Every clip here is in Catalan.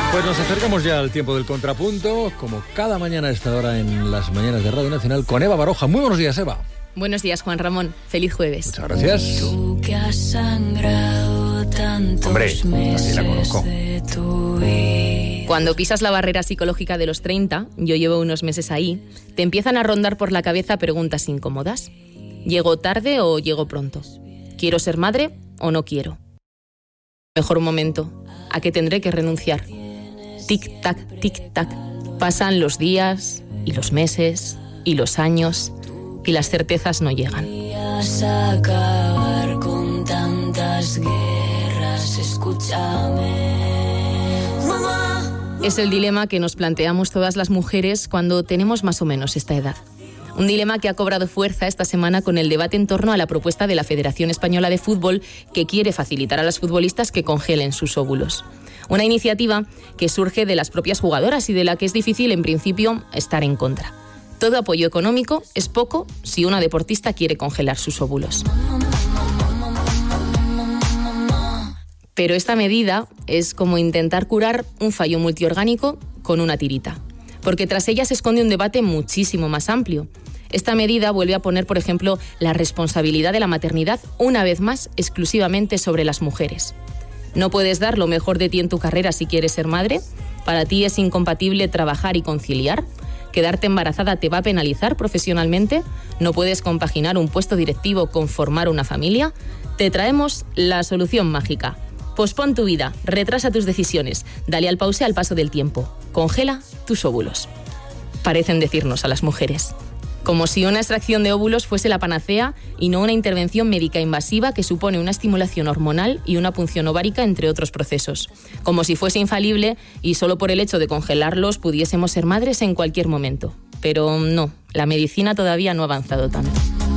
Pues nos acercamos ya al tiempo del contrapunto, como cada mañana a esta hora en las mañanas de Radio Nacional, con Eva Baroja. Muy buenos días, Eva. Buenos días, Juan Ramón. Feliz jueves. Muchas gracias. Tú que has sangrado tantos Hombre, así la conozco. Cuando pisas la barrera psicológica de los 30, yo llevo unos meses ahí, te empiezan a rondar por la cabeza preguntas incómodas. ¿Llego tarde o llego pronto? ¿Quiero ser madre o no quiero? Mejor momento. ¿A qué tendré que renunciar? Tic-tac, tic-tac. Pasan los días y los meses y los años y las certezas no llegan. Acabar con tantas guerras, escúchame. Mamá. Es el dilema que nos planteamos todas las mujeres cuando tenemos más o menos esta edad. Un dilema que ha cobrado fuerza esta semana con el debate en torno a la propuesta de la Federación Española de Fútbol que quiere facilitar a las futbolistas que congelen sus óvulos. Una iniciativa que surge de las propias jugadoras y de la que es difícil, en principio, estar en contra. Todo apoyo económico es poco si una deportista quiere congelar sus óvulos. Pero esta medida es como intentar curar un fallo multiorgánico con una tirita, porque tras ella se esconde un debate muchísimo más amplio. Esta medida vuelve a poner, por ejemplo, la responsabilidad de la maternidad una vez más exclusivamente sobre las mujeres. ¿No puedes dar lo mejor de ti en tu carrera si quieres ser madre? ¿Para ti es incompatible trabajar y conciliar? ¿Quedarte embarazada te va a penalizar profesionalmente? ¿No puedes compaginar un puesto directivo con formar una familia? Te traemos la solución mágica. Pospon tu vida, retrasa tus decisiones, dale al pause al paso del tiempo. Congela tus óvulos. Parecen decirnos a las mujeres. Como si una extracción de óvulos fuese la panacea y no una intervención médica invasiva que supone una estimulación hormonal y una punción ovárica, entre otros procesos. Como si fuese infalible y solo por el hecho de congelarlos pudiésemos ser madres en cualquier momento. Pero no, la medicina todavía no ha avanzado tanto.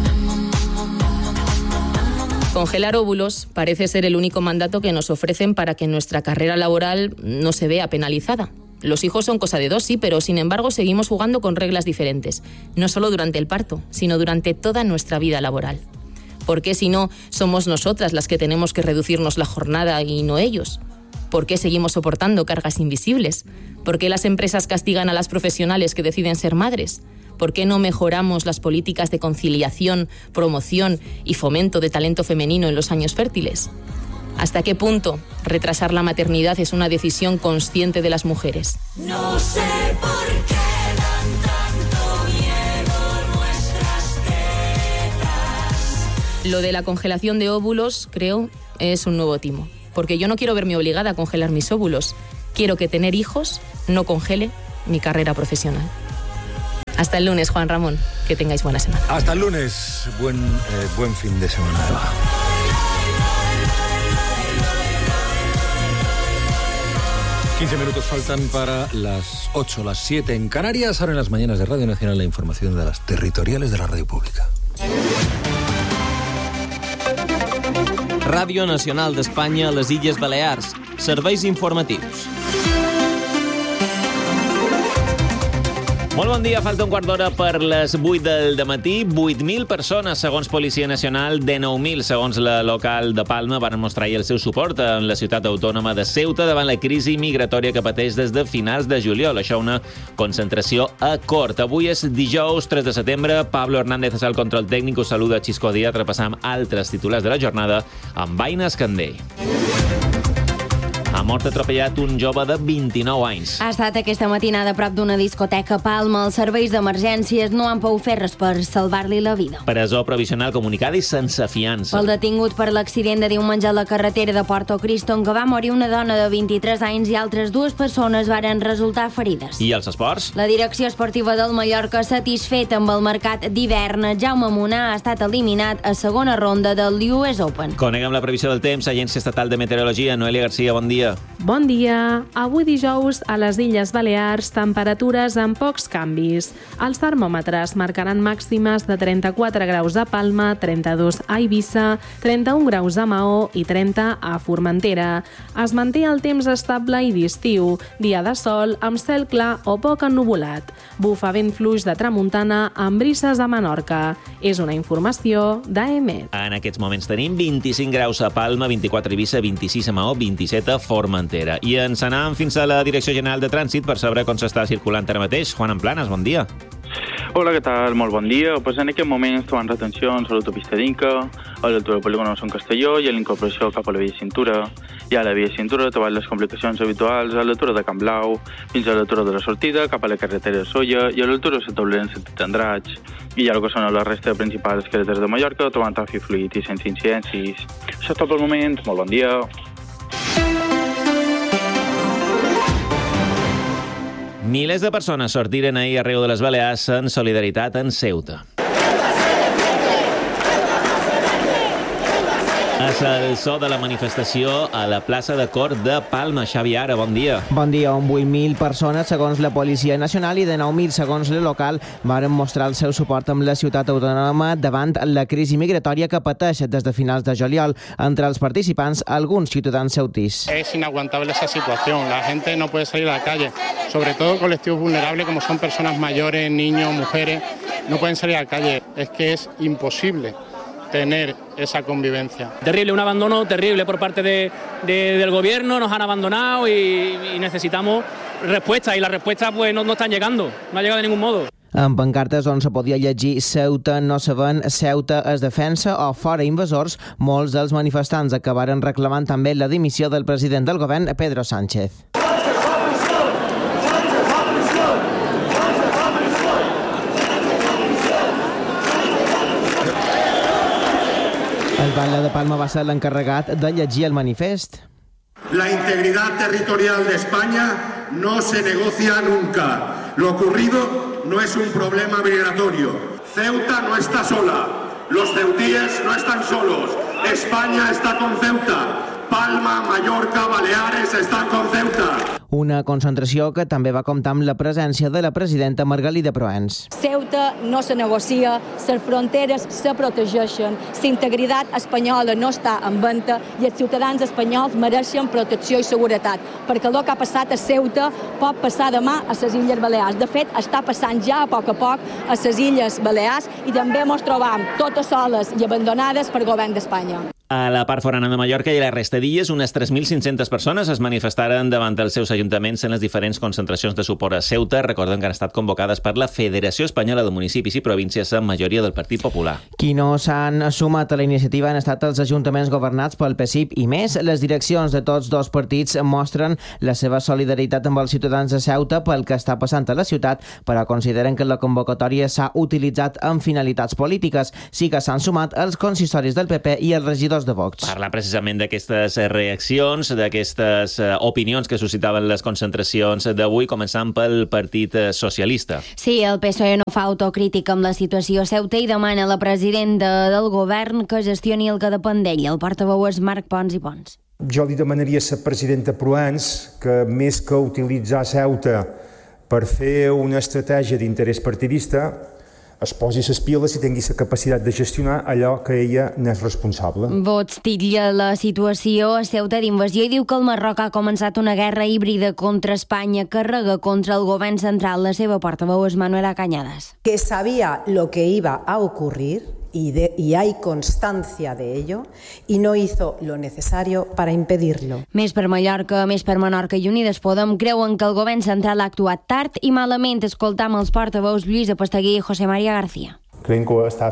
Congelar óvulos parece ser el único mandato que nos ofrecen para que nuestra carrera laboral no se vea penalizada. Los hijos son cosa de dos, sí, pero sin embargo seguimos jugando con reglas diferentes. No solo durante el parto, sino durante toda nuestra vida laboral. ¿Por qué si no somos nosotras las que tenemos que reducirnos la jornada y no ellos? ¿Por qué seguimos soportando cargas invisibles? ¿Por qué las empresas castigan a las profesionales que deciden ser madres? ¿Por qué no mejoramos las políticas de conciliación, promoción y fomento de talento femenino en los años fértiles? ¿Hasta qué punto retrasar la maternidad es una decisión consciente de las mujeres? No sé por qué dan tanto miedo nuestras tetas. Lo de la congelación de óvulos, creo, es un nuevo timo. Porque yo no quiero verme obligada a congelar mis óvulos. Quiero que tener hijos no congele mi carrera profesional. Hasta el lunes, Juan Ramón. Que tengáis buena semana. Hasta el lunes. Buen fin de semana, Eva. Minutos faltan para las 8, las 7 en Canarias. Ahora en las mañanas de Radio Nacional la información de las territoriales de la radio pública. Ràdio Nacional d'Espanya a les Illes Balears. Serveis informatius. Molt bon dia, falta un quart d'hora per les 8 del dematí. 8.000 persones, segons Policia Nacional, de 9.000, segons la local de Palma, van mostrar el seu suport en la ciutat autònoma de Ceuta davant la crisi migratòria que pateix des de finals de juliol. Això una concentració a Cort. Avui és dijous 3 de setembre. Pablo Hernández és el control tècnic. Us saluda Xisco Díaz. Repassam altres titulars de la jornada amb Aina Escandell. Ha mort atropellat un jove de 29 anys. Ha estat aquesta matinada a prop d'una discoteca a Palma. Els serveis d'emergències no han pogut fer res per salvar-li la vida. Presó provisional comunicada i sense fiança. El detingut per l'accident de diumenge a la carretera de Porto Cristo, en què va morir una dona de 23 anys i altres dues persones varen resultar ferides. I els esports? La direcció esportiva del Mallorca, satisfet amb el mercat d'hivern. Jaume Munar ha estat eliminat a segona ronda del US Open. Coneguem la previsió del temps. Agència Estatal de Meteorologia. Noelia Garcia, bon dia. Bon dia. Avui dijous a les Illes Balears, temperatures amb pocs canvis. Els termòmetres marcaran màximes de 34 graus a Palma, 32 a Eivissa, 31 graus a Maó i 30 a Formentera. Es manté el temps estable i d'estiu, dia de sol amb cel clar o poc ennuvolat. Bufa vent fluix de tramuntana amb brises a Menorca. És una informació d'AEMET. En aquests moments tenim 25 graus a Palma, 24 a Eivissa, 26 a Maó, 27 a Formentera. Formentera. I ens anàvem fins a la Direcció General de Trànsit per saber com s'està circulant ara mateix. Juan Amplanas, bon dia. Hola, què tal? Molt bon dia. Pues en aquest moment ens trobem retencions a l'autopista d'Inca, a l'altura del polígon de Sant Castelló i a la incorporació cap a la via Cintura. I a la via Cintura trobem les complicacions habituals a l'altura de Camp Blau, fins a l'altura de la sortida, cap a la carretera de Solla i a l'altura de la taulera en sentit Andratx. I ja el que són la resta de principals carreteres de Mallorca trobem tràfic fluid i sense incidències. Això és tot pel moment. Molt bon dia. Milers de persones sortiren ahir arreu de les Balears en solidaritat en Ceuta. És el so de la manifestació a la plaça de Cor de Palma. Xavi Ara, bon dia. Bon dia. 8.000 persones, segons la Policia Nacional, i de 9.000, segons la local, varen mostrar el seu suport amb la ciutat autònoma davant la crisi migratòria que pateix des de finals de juliol. Entre els participants, alguns ciutadans ceutís. Es inaguantable esa situación. La gente no puede salir a la calle. Sobre todo colectivos vulnerables como son personas mayores, niños, mujeres, no pueden salir a la calle. Es que es imposible tener esa convivencia. Terrible, un abandono terrible por parte del gobierno, nos han abandonado y necesitamos respuestas, y las respuestas pues no están llegando, no ha llegado de ningún modo. En pancartes on se podia llegir Ceuta no se ven, Ceuta es defensa o fora invasors, molts dels manifestants acabaren reclamant també la dimissió del president del govern, Pedro Sánchez. El batlle de Palma va ser l'encarregat de llegir el manifest. La integridad territorial de España no se negocia nunca. Lo ocurrido no es un problema migratorio. Ceuta no está sola. Los ceutíes no están solos. España está con Ceuta. Palma, Mallorca, Baleares estan con Ceuta. Una concentració que també va comptar amb la presència de la presidenta Margalida Proens. Ceuta no se negocia, les fronteres se protegeixen, la integritat espanyola no està en venda i els ciutadans espanyols mereixen protecció i seguretat, perquè el que ha passat a Ceuta pot passar demà a les Illes Balears. De fet, està passant ja a poc a les Illes Balears i també ens trobam totes soles i abandonades per govern d'Espanya. A la part forana de Mallorca i a la resta d'illes, unes 3.500 persones es manifestaren davant dels seus ajuntaments en les diferents concentracions de suport a Ceuta. Recordem que han estat convocades per la Federació Espanyola de Municipis i Províncies, en majoria del Partit Popular. Qui no s'han sumat a la iniciativa han estat els ajuntaments governats pel PSIP i més. Les direccions de tots dos partits mostren la seva solidaritat amb els ciutadans de Ceuta pel que està passant a la ciutat, però consideren que la convocatòria s'ha utilitzat amb finalitats polítiques. Sí que s'han sumat els consistoris del PP i els regidors de Vox. Parlar precisament d'aquestes reaccions, d'aquestes opinions que suscitaven les concentracions d'avui, començant pel Partit Socialista. Sí, el PSOE no fa autocrítica amb la situació a Ceuta i demana a la presidenta del govern que gestioni el que depèn d'ell. El portaveu és Marc Pons i Pons. Jo li demanaria a la presidenta Proens que, més que utilitzar Ceuta per fer una estratègia d'interès partidista, es posi les piles i tingui la capacitat de gestionar allò que ella n'és responsable. Vox titlla la situació a Ceuta d'invasió i diu que el Marroc ha començat una guerra híbrida contra Espanya que carrega contra el govern central. La seva portaveu és Manuela Cañadas. Que sabía lo que iba a ocurrir y hay constancia de ello y no hizo lo necesario para impedirlo. Més per Mallorca, més per Menorca i Unides Podem creuen que el govern central ha actuat tard i malament. Escoltam els portaveus Lluís Aposteguer i José María García. Creiem que ho està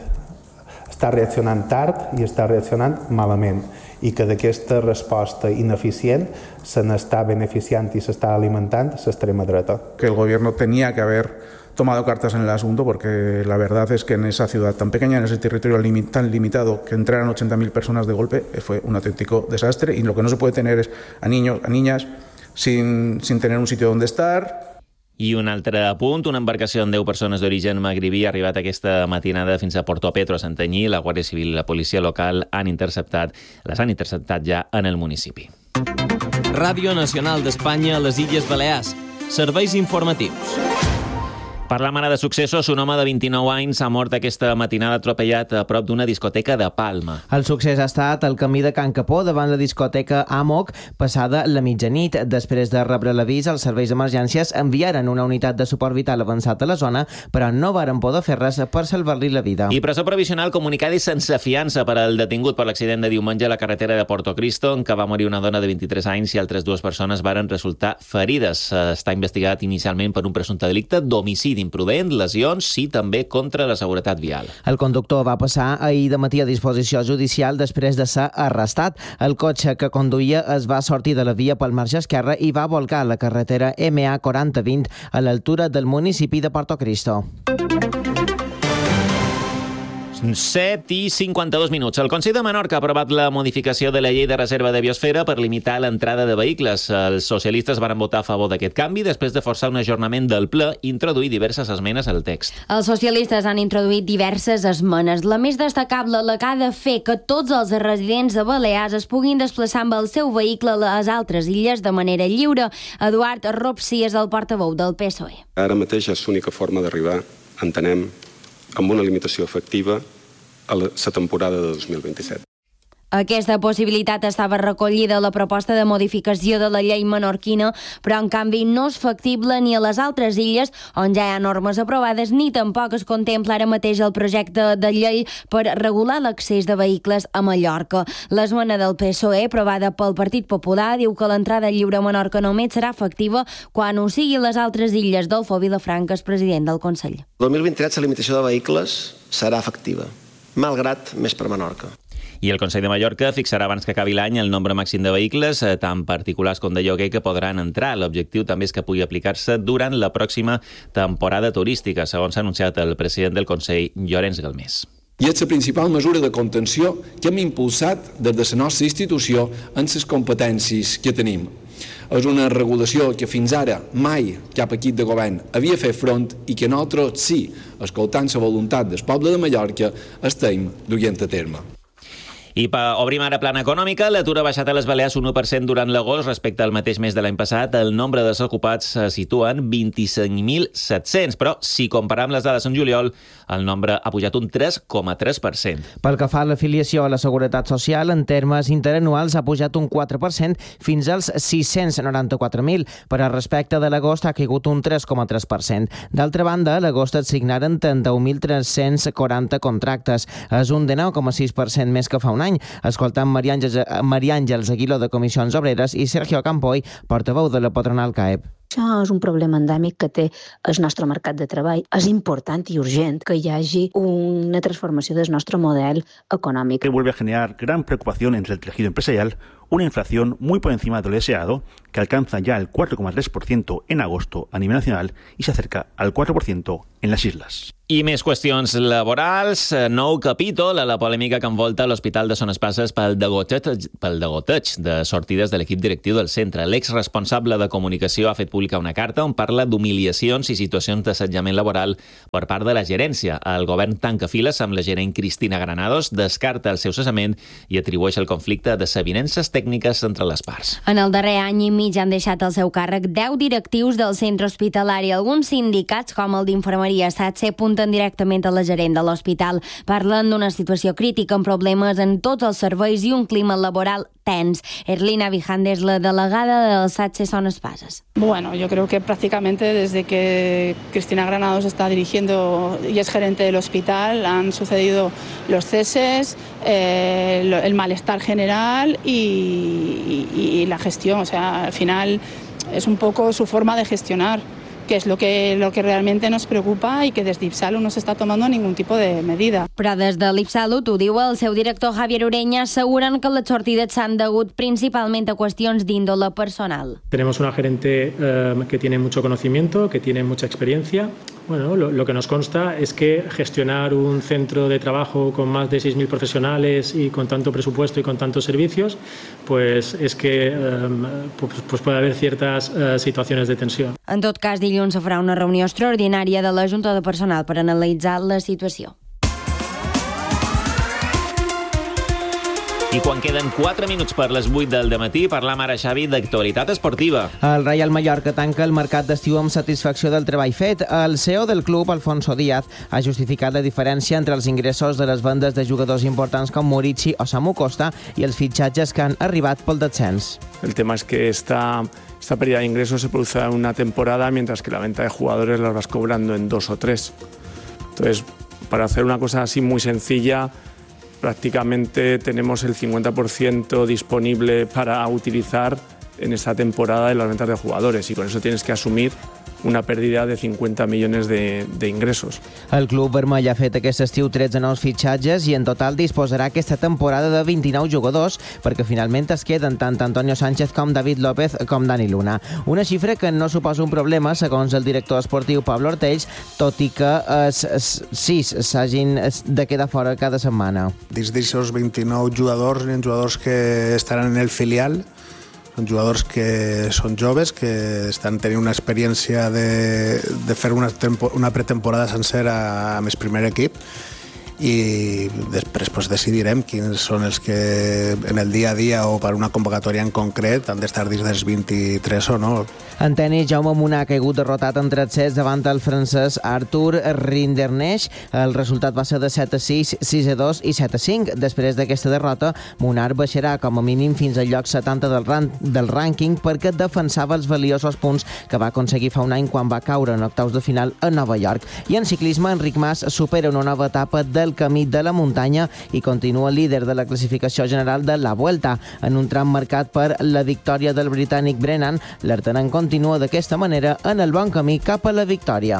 reaccionant tard i està reaccionant malament i que d'aquesta resposta ineficient se n'està beneficiant i s'està alimentant l'extrema dreta. Que el gobierno tenía que haber tomado cartas en el asunto, porque la verdad es que en esa ciudad tan pequeña, en ese territorio tan limitado, que entraran 80.000 personas de golpe, fue un auténtico desastre, y lo que no se puede tener es a niños, a niñas, sin tener un sitio donde estar. I un altre punt, una embarcació amb 10 persones d'origen magribí ha arribat aquesta matinada fins a Porto Petro, a Santanyí. La Guàrdia Civil i la policia local les han interceptat ja en el municipi. Ràdio Nacional d'Espanya a les Illes Balears. Serveis informatius. Parlam ara de successos. Un home de 29 anys ha mort aquesta matinada atropellat a prop d'una discoteca de Palma. El succés ha estat al camí de Can Capó davant la discoteca Amok passada la mitjanit. Després de rebre l'avís, els serveis d'emergències enviaren una unitat de suport vital avançat a la zona, però no varen poder fer res per salvar-li la vida. I presó provisional comunicada i sense fiança per al detingut per l'accident de diumenge a la carretera de Porto Cristo, en què va morir una dona de 23 anys i altres dues persones varen resultar ferides. Està investigat inicialment per un presumpte delicte d'homicidi imprudent, lesions i també contra la seguretat vial. El conductor va passar ahir de matí a disposició judicial després de ser arrestat. El cotxe que conduïa es va sortir de la via pel marge esquerre i va volcar a la carretera MA 4020 a l'altura del municipi de Porto Cristo. 7:52. El Consell de Menorca ha aprovat la modificació de la llei de reserva de biosfera per limitar l'entrada de vehicles. Els socialistes van votar a favor d'aquest canvi després de forçar un ajornament del ple i introduir diverses esmenes al text. Els socialistes han introduït diverses esmenes. La més destacable, la que ha de fer que tots els residents de Balears es puguin desplaçar amb el seu vehicle a les altres illes de manera lliure. Eduard Ropsi és el portaveu del PSOE. Ara mateix és l'única forma d'arribar, entenem, amb una limitació efectiva a la temporada de 2027. Aquesta possibilitat estava recollida a la proposta de modificació de la llei menorquina, però en canvi no és factible ni a les altres illes on ja hi ha normes aprovades, ni tampoc es contempla ara mateix el projecte de llei per regular l'accés de vehicles a Mallorca. L'esmena del PSOE, aprovada pel Partit Popular, diu que l'entrada lliure a Menorca només serà efectiva quan ho sigui les altres illes. Adolfo Vilafranca és president del Consell. El 2023 la limitació de vehicles serà efectiva, malgrat més per Menorca. I el Consell de Mallorca fixarà abans que acabi l'any el nombre màxim de vehicles, tant particulars com de lloguer, que podran entrar. L'objectiu també és que pugui aplicar-se durant la pròxima temporada turística, segons ha anunciat el president del Consell, Llorenç Galmés. I és la principal mesura de contenció que hem impulsat des de la nostra institució en les competències que tenim. És una regulació que fins ara mai cap equip de govern havia fet front i que nosaltres, sí, escoltant la voluntat del poble de Mallorca, estem duent a terme. I obrim ara plana econòmica. L'atur ha baixat a les Balears un 1% durant l'agost respecte al mateix mes de l'any passat. El nombre de desocupats se situa en 25.700, però si comparem les dades en juliol, el nombre ha pujat un 3,3%. Pel que fa a l'afiliació a la Seguretat Social, en termes interanuals ha pujat un 4% fins als 694.000, però respecte de l'agost ha caigut un 3,3%. D'altra banda, a l'agost es signaren 31.340 contractes. És un 19,6% més que fa un any. Escoltant Maria Àngels Aguiló de Comissions Obreres i Sergio Campoy, portaveu de la patronal CAEP. Això és un problema endèmic que té el nostre mercat de treball. És important i urgent que hi hagi una transformació del nostre model econòmic. Que vuelve a generar gran preocupación entre el tejido empresarial, una inflación muy por encima de lo deseado, que alcanza ya el 4,3% en agosto a nivel nacional y se acerca al 4% en las islas. I més qüestions laborals. Nou capítol a la polèmica que envolta l'Hospital de Son Espases pel degoteig de sortides de l'equip directiu del centre. L'exresponsable de comunicació ha fet pública una carta on parla d'humiliacions i situacions d'assetjament laboral per part de la gerència. El govern tanca files amb la gerent Cristina Granados, descarta el seu cessament i atribueix el conflicte a desavinences tècniques entre les parts. En el darrer any i mig han deixat el seu càrrec 10 directius del centre hospitalari. Alguns sindicats, com el d'Infermeria SATSE, apunten directament a la gerent de l'hospital. Parlen d'una situació crítica amb problemes en tots els serveis i un clima laboral tens. Erlina Vijande es la delegada del SATSE Son Espases. Bueno, yo creo que prácticamente desde que Cristina Granados está dirigiendo y es gerente del hospital han sucedido los ceses, el malestar general y la gestión. O sea, al final es un poco su forma de gestionar, que és lo que realment nos preocupa i que des d'Ipsalut no s'està tomando ningún tipo de medida. Però des de l'Ipsalut, ho diu el seu director Javier Ureña, asseguren que les sortides s'han degut principalment a qüestions d'índole personal. Tenemos una gerente que tiene mucho conocimiento, que tiene mucha experiencia. Bueno, lo que nos consta es que gestionar un centro de trabajo con más de 6.000 profesionales y con tanto presupuesto y con tantos servicios, pues es que pues puede haber ciertas situaciones de tensión. En tot cas, dilluns se farà una reunió extraordinària de la Junta de Personal per analitzar la situació. I quan queden 4 minuts per les 8 del dematí, parlam ara, Xavi, d'actualitat esportiva. El Real Mallorca tanca el mercat d'estiu amb satisfacció del treball fet. El CEO del club, Alfonso Díaz, ha justificat la diferència entre els ingressos de les vendes de jugadors importants com Murici o Samu Costa i els fitxatges que han arribat pel descens. El tema es que esta pérdida de ingresos se produce en una temporada, mientras que la venta de jugadores las vas cobrando en 2 o 3. Entonces, para hacer una cosa así muy sencilla, prácticamente tenemos el 50% disponible para utilizar en esta temporada de las ventas de jugadores y con eso tienes que asumir una pérdida de 50 millones de ingresos. El club vermell ha fet aquest estiu 13 nous fitxatges i en total disposarà aquesta temporada de 29 jugadors perquè finalment es queden tant Antonio Sánchez com David López com Dani Luna. Una xifra que no suposa un problema segons el director esportiu Pablo Ortells, tot i que els 6 s'hagin de quedar fora cada setmana. Dins d'aquests 29 jugadors, hi ha jugadors que estaran en el filial, són jugadors que són joves, que estan tenint una experiència de fer una pretemporada sencera amb el primer equip i després decidirem quins són els que en el dia a dia o per una convocatòria en concret han d'estar dins dels 23 o no. En tenis, Jaume Munar ha caigut derrotat en 3 sets davant el francès Arthur Rinderknecht. El resultat va ser de 7-6, 6-2 i 7-5. Després d'aquesta derrota, Munar baixarà com a mínim fins al lloc 70 del rànquing perquè defensava els valiosos punts que va aconseguir fa un any quan va caure en octaus de final a Nova York. I en ciclisme, Enric Mas supera una nova etapa del Camí de la Muntanya i continua líder de la classificació general de la Vuelta. En un tram marcat per la victòria del britànic Brennan, l'artenant continua d'aquesta manera en el bon camí cap a la victòria.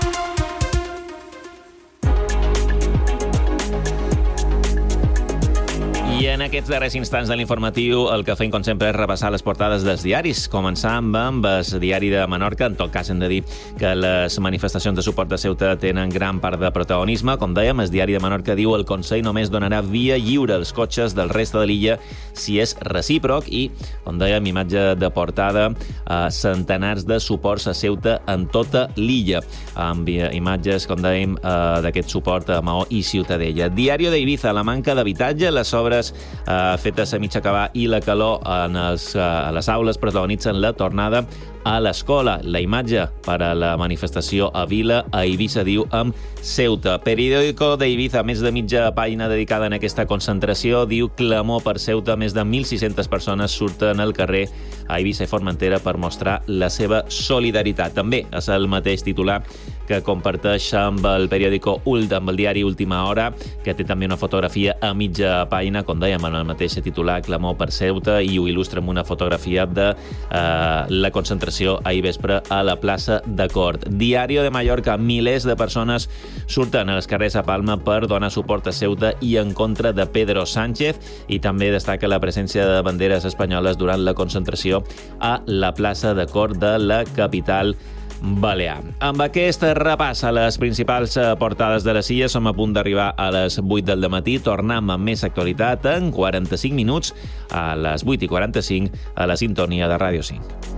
I en aquests darrers instants de l'informatiu el que fem, com sempre, és repassar les portades dels diaris. Començam amb el diari de Menorca. En tot cas, hem de dir que les manifestacions de suport de Ceuta tenen gran part de protagonisme. Com dèiem, el diari de Menorca diu el Consell només donarà via lliure als cotxes del reste de l'illa si és recíproc i, com dèiem, imatge de portada, centenars de suports a Ceuta en tota l'illa, amb imatges, com dèiem, d'aquest suport a Maó i Ciutadella. Diari d'Eivissa, la manca d'habitatge, les obres fetes a mig acabar i la calor a les aules protagonitzen la tornada a l'escola. La imatge per a la manifestació a Vila, a Eivissa, diu, amb Ceuta. Periódico d'Eivissa, més de mitja pàgina dedicada en aquesta concentració, diu clamor per Ceuta. Més de 1.600 persones surten al carrer a Eivissa i Formentera per mostrar la seva solidaritat. També és el mateix titular que comparteix amb el periòdico amb el diari Última Hora, que té també una fotografia a mitja pàgina, com dèiem, en el mateix titular, clamor per Ceuta, i ho il·lustra amb una fotografia de la concentració ahir vespre a la plaça de Cort. Diario de Mallorca, milers de persones surten als carrers a Palma per donar suport a Ceuta i en contra de Pedro Sánchez, i també destaca la presència de banderes espanyoles durant la concentració a la plaça de Cort de la capital balear. Amb aquest repàs a les principals portades de les illes som a punt d'arribar a les 8 del dematí. Tornem amb més actualitat en 45 minuts a les 8:45 a la sintonia de Ràdio 5.